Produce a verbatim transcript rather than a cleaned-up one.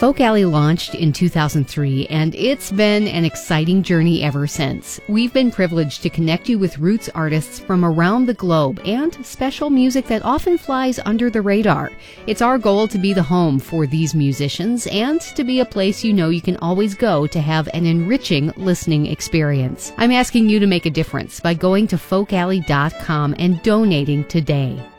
Folk Alley launched in two thousand three, and it's been an exciting journey ever since. We've been privileged to connect you with roots artists from around the globe and special music that often flies under the radar. It's our goal to be the home for these musicians and to be a place you know you can always go to have an enriching listening experience. I'm asking you to make a difference by going to folk alley dot com and donating today.